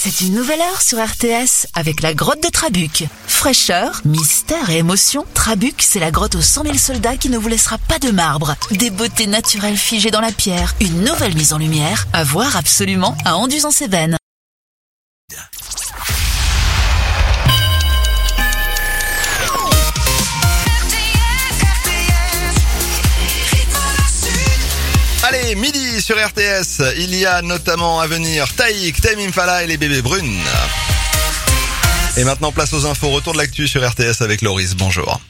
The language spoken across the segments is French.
C'est une nouvelle heure sur RTS avec la grotte de Trabuc. Fraîcheur, mystère et émotion, Trabuc, c'est la grotte aux 100 000 soldats qui ne vous laissera pas de marbre. Des beautés naturelles figées dans la pierre, une nouvelle mise en lumière, à voir absolument à Anduze-en-Cévennes. Allez, midi sur RTS, il y a notamment à venir Taïk, Tame Impala et les bébés brunes. Et maintenant, place aux infos. Retour de l'actu sur RTS avec Loris. Bonjour.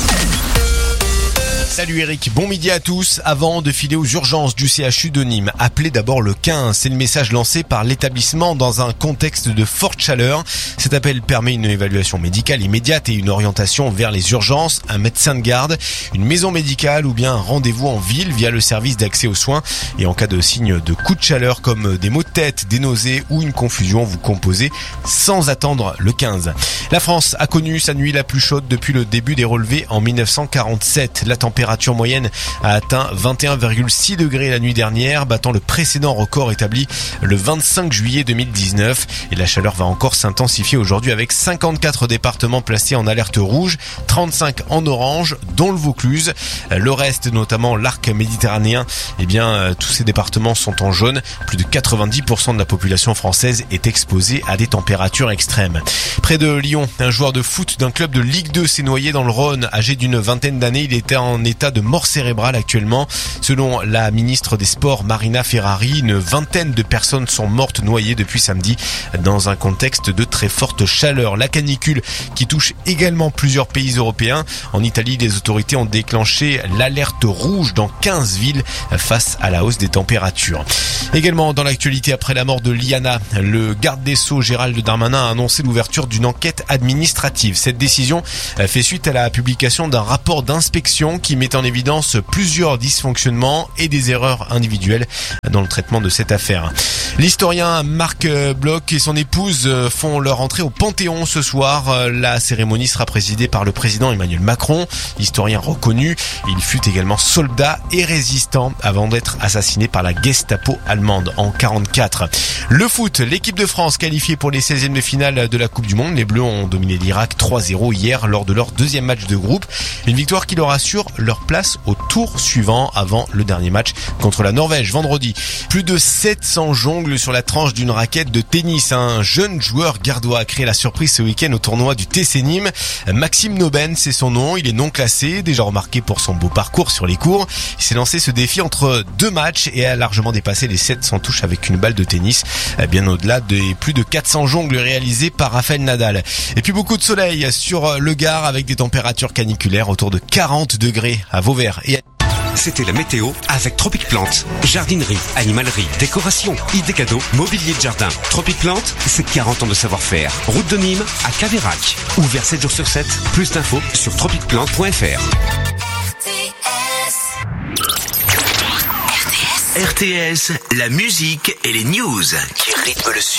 Salut Eric, bon midi à tous. Avant de filer aux urgences du CHU de Nîmes, appelez d'abord le 15. C'est le message lancé par l'établissement dans un contexte de forte chaleur. Cet appel permet une évaluation médicale immédiate et une orientation vers les urgences, un médecin de garde, une maison médicale ou bien un rendez-vous en ville via le service d'accès aux soins. Et en cas de signe de coup de chaleur comme des maux de tête, des nausées ou une confusion, vous composez sans attendre le 15. La France a connu sa nuit la plus chaude depuis le début des relevés en 1947. La température moyenne a atteint 21,6 degrés la nuit dernière, battant le précédent record établi le 25 juillet 2019. Et la chaleur va encore s'intensifier aujourd'hui avec 54 départements placés en alerte rouge, 35 en orange, dont le Vaucluse. Le reste, notamment l'arc méditerranéen, tous ces départements sont en jaune. Plus de 90% de la population française est exposée à des températures extrêmes. Près de Lyon, un joueur de foot d'un club de Ligue 2 s'est noyé dans le Rhône. Âgé d'une vingtaine d'années, il était en état de mort cérébrale actuellement. Selon la ministre des Sports, Marina Ferrari, une vingtaine de personnes sont mortes noyées depuis samedi dans un contexte de très forte chaleur. La canicule qui touche également plusieurs pays européens. En Italie, les autorités ont déclenché l'alerte rouge dans 15 villes face à la hausse des températures. Également dans l'actualité, après la mort de Liana, le garde des Sceaux Gérald Darmanin a annoncé l'ouverture d'une enquête administrative. Cette décision fait suite à la publication d'un rapport d'inspection qui met en évidence plusieurs dysfonctionnements et des erreurs individuelles dans le traitement de cette affaire. L'historien Marc Bloch et son épouse font leur entrée au Panthéon ce soir. La cérémonie sera présidée par le président Emmanuel Macron. Historien reconnu, il fut également soldat et résistant avant d'être assassiné par la Gestapo allemande en 1944. Le foot, l'équipe de France qualifiée pour les 16e de finale de la Coupe du Monde. Les Bleus ont dominé l'Irak 3-0 hier lors de leur deuxième match de groupe. Une victoire qui leur assure leur place au tour suivant avant le dernier match contre la Norvège vendredi. Plus de 700 jongles sur la tranche d'une raquette de tennis. Un jeune joueur gardois a créé la surprise ce week-end au tournoi du TC Nîmes. Maxime Noben, c'est son nom. Il est non classé, déjà remarqué pour son beau parcours sur les cours. Il s'est lancé ce défi entre deux matchs et a largement dépassé les 700 touches avec une balle de tennis, bien au-delà des plus de 400 jongles réalisés par Rafael Nadal. Et puis beaucoup de soleil sur le Gard avec des températures caniculaires autour de 40 degrés à Vauvert et C'était la météo avec Tropic Plante. Jardinerie, animalerie, décoration, idées cadeaux, mobilier de jardin. Tropic Plante, c'est 40 ans de savoir-faire. Route de Nîmes à Caveyrac. Ouvert 7 jours sur 7. Plus d'infos sur tropicplante.fr. RTS, la musique et les news qui rythment le